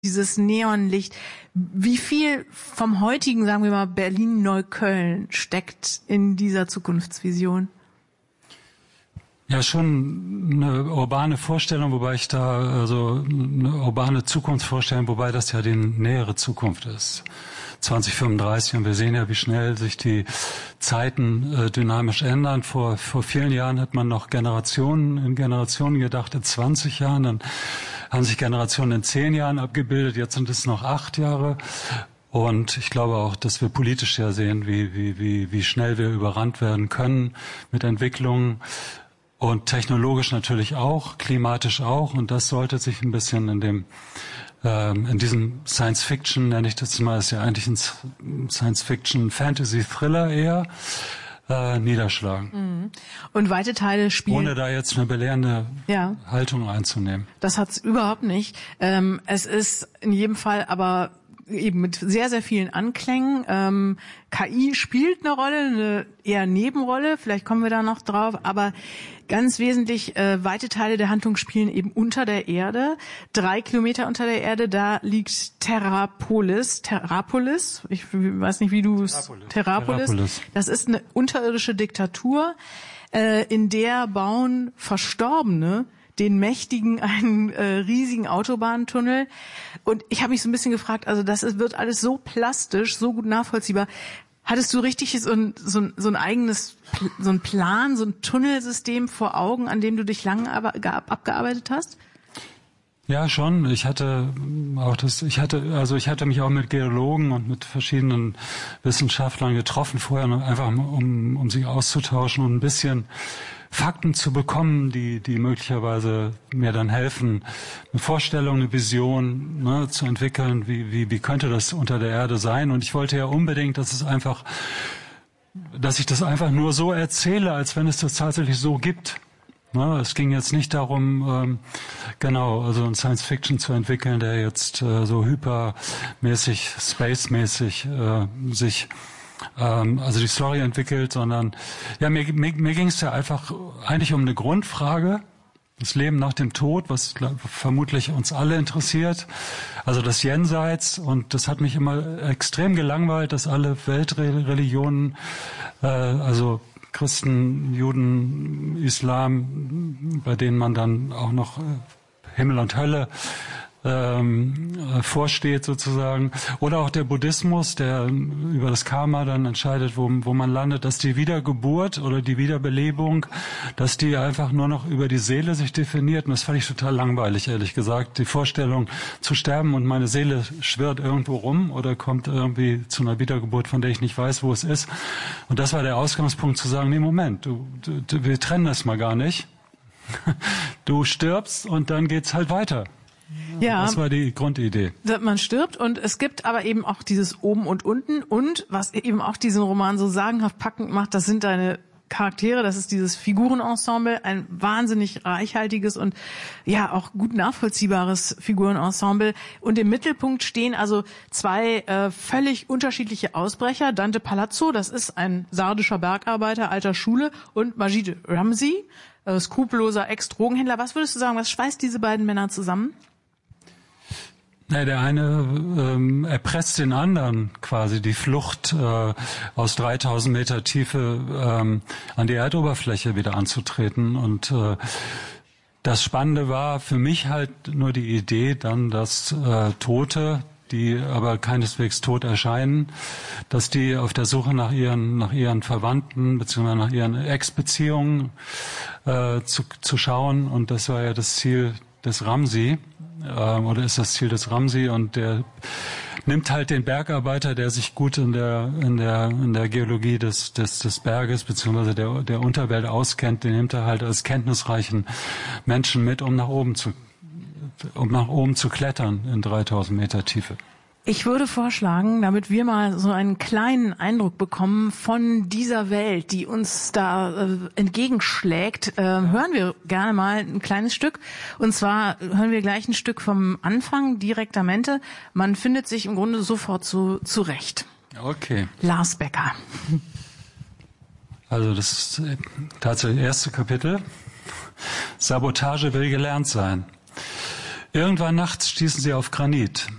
dieses Neonlicht. Wie viel vom heutigen, sagen wir mal, Berlin-Neukölln steckt in dieser Zukunftsvision? Ja, schon eine urbane Vorstellung, wobei ich da, also eine urbane Zukunftsvorstellung, wobei das ja die nähere Zukunft ist. 2035, und wir sehen ja, wie schnell sich die Zeiten dynamisch ändern. Vor vielen Jahren hat man noch in Generationen gedacht, in 20 Jahren, dann haben sich Generationen in 10 Jahren abgebildet, jetzt sind es noch 8 Jahre. Und ich glaube auch, dass wir politisch ja sehen, wie schnell wir überrannt werden können mit Entwicklungen. Und technologisch natürlich auch, klimatisch auch. Und das sollte sich ein bisschen in diesem Science-Fiction, nenne ich das mal, ist ja eigentlich ein Science-Fiction-Fantasy-Thriller eher, niederschlagen. Und weite Teile spielen... Ohne da jetzt eine belehrende Haltung einzunehmen. Das hat's überhaupt nicht. Es ist in jedem Fall aber eben mit sehr, sehr vielen Anklängen. KI spielt eine Rolle, eine eher Nebenrolle, vielleicht kommen wir da noch drauf, aber ganz wesentlich, weite Teile der Handlung spielen eben unter der Erde. 3 Kilometer unter der Erde, da liegt Terrapolis, ich weiß nicht, wie du es... Terrapolis. Das ist eine unterirdische Diktatur, in der bauen Verstorbene den Mächtigen einen riesigen Autobahntunnel. Und ich habe mich so ein bisschen gefragt, also wird alles so plastisch, so gut nachvollziehbar. Hattest du richtig so ein eigenes, so ein Plan, so ein Tunnelsystem vor Augen, an dem du dich lange abgearbeitet hast? Ja, schon. Ich hatte mich auch mit Geologen und mit verschiedenen Wissenschaftlern getroffen vorher, einfach um sich auszutauschen und ein bisschen Fakten zu bekommen, die möglicherweise mir dann helfen, eine Vorstellung, eine Vision zu entwickeln, wie könnte das unter der Erde sein. Und ich wollte ja unbedingt, dass ich das einfach nur so erzähle, als wenn es das tatsächlich so gibt. Es ging jetzt nicht darum, also ein Science-Fiction zu entwickeln, der jetzt so hypermäßig, space-mäßig sich also die Story entwickelt, sondern mir ging es ja einfach eigentlich um eine Grundfrage, das Leben nach dem Tod, was vermutlich uns alle interessiert, also das Jenseits, und das hat mich immer extrem gelangweilt, dass alle Weltreligionen, also Christen, Juden, Islam, bei denen man dann auch noch Himmel und Hölle vorsteht sozusagen, oder auch der Buddhismus, der über das Karma dann entscheidet, wo man landet, dass die Wiedergeburt oder die Wiederbelebung, dass die einfach nur noch über die Seele sich definiert, und das fand ich total langweilig, ehrlich gesagt, die Vorstellung zu sterben und meine Seele schwirrt irgendwo rum oder kommt irgendwie zu einer Wiedergeburt, von der ich nicht weiß, wo es ist, und das war der Ausgangspunkt zu sagen, nee, Moment, wir trennen das mal gar nicht, du stirbst und dann geht's halt weiter. Ja, das war die Grundidee. Man stirbt, und es gibt aber eben auch dieses Oben und Unten, und was eben auch diesen Roman so sagenhaft packend macht, das sind deine Charaktere, das ist dieses Figurenensemble, ein wahnsinnig reichhaltiges und ja auch gut nachvollziehbares Figurenensemble, und im Mittelpunkt stehen also 2 völlig unterschiedliche Ausbrecher. Dante Palazzo, das ist ein sardischer Bergarbeiter alter Schule, und Majid Ramzi, skrupelloser Ex-Drogenhändler. Was würdest du sagen, was schweißt diese beiden Männer zusammen? Ja, der eine erpresst den anderen quasi die Flucht aus 3000 Meter Tiefe an die Erdoberfläche wieder anzutreten. Und das Spannende war für mich halt nur die Idee dann, dass Tote, die aber keineswegs tot erscheinen, dass die auf der Suche nach ihren Verwandten bzw. nach ihren Ex-Beziehungen zu schauen. Und das war ja das Ziel des Ramzi, oder ist das Ziel des Ramzi, und der nimmt halt den Bergarbeiter, der sich gut in der Geologie des Berges bzw. der Unterwelt auskennt, den nimmt er halt als kenntnisreichen Menschen mit, um nach oben zu klettern in 3000 Meter Tiefe. Ich würde vorschlagen, damit wir mal so einen kleinen Eindruck bekommen von dieser Welt, die uns da entgegenschlägt, hören wir gerne mal ein kleines Stück. Und zwar hören wir gleich ein Stück vom Anfang, Direktamente. Man findet sich im Grunde sofort zurecht. Okay. Lars Becker. Also das ist tatsächlich das erste Kapitel. Sabotage will gelernt sein. Irgendwann nachts stießen sie auf Granit.